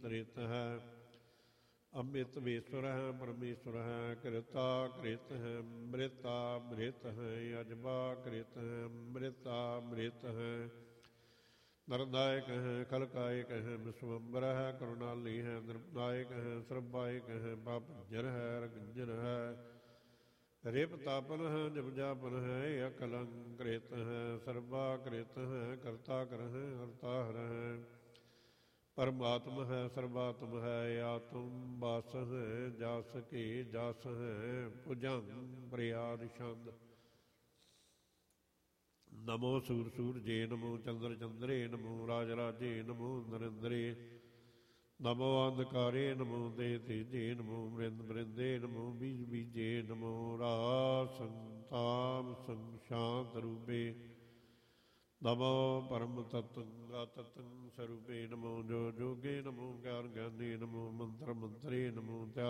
ਤ੍ਰਿਤ ਹੈ। ਅੰਮ੍ਰਿਤ ਵੇਸਵਰ ਹੈ ਪਰਮੇਸ਼ਵਰ ਹੈ। ਕਿਰਤਾ ਕ੍ਰਿਤ ਹੈ ਮ੍ਰਿਤਾ ਮ੍ਰਿਤ ਹੈ। ਅਜਬਾ ਕ੍ਰਿਤ ਹੈ ਮ੍ਰਿਤਾ ਮ੍ਰਿਤ ਹੈ। ਨਰਦਾਇਕ ਹੈ ਖਲਕਾਇਕ ਹੈ। ਵਿਸ਼ਵੰਬਰ ਹੈ ਕਰੁਣਾਲੀ ਹੈ। ਨਿਰਪਦਾਇਕ ਹੈ ਸਰਬਾਇਕ ਹੈ। ਪਾਪੰਜਰ ਹੈ ਰਗੰਜਨ ਹੈ। ਰਿਪ ਤਾਪਨ ਹੈ ਜਪ ਜਾਪਨ ਹੈ। ਅਕਲੰਕ੍ਰਿਤ ਹੈ ਸਰਬਾ ਕ੍ਰਿਤ ਹੈ। ਕਰਤਾ ਕਰ ਹੈ ਹਰਤਾ ਹਰ ਹੈ। ਪਰਮਾਤਮ ਹੈ ਸਰਬਾਤਮ ਹੈ। ਆਤਮ ਬਸ ਹੈ ਜਸ ਕੀ ਜਸ ਹੈ। ਭੁਜੰਗ ਪ੍ਰਿਆਦ ਛੰਦ। ਨਮੋ ਸੂਰ ਸੂਰਜੇ ਨਮੋ ਚੰਦਰ ਚੰਦਰੇ ਨਮੋ ਰਾਜ ਰਾਜੇ ਨਮੋ ਨਰਿੰਦਰੇ ਨਮੋ ਅੰਧਕਾਰੇ ਨਮੋ ਦੇ ਤੇਜੇ ਨਮੋ ਮ੍ਰਿੰਦ ਮ੍ਰਿੰਦੇ ਨਮੋ ਬੀਜ ਬੀਜੇ ਨਮੋ ਰਾਜ ਸੰਤਾਮ ਸ਼ਾਂਤ ਰੂਪੇ ਨਮੋ ਪਰਮ ਤਤੰ ਆਤਤੰ ਸਰੂਪੇ ਨਮੋ ਜੋ ਜੋਗੇ ਨਮੋ ਗਿਆਨ ਗਿਆਨੀ ਨਮੋ ਮੰਤਰ ਮੰਤਰੇ ਨਮੋ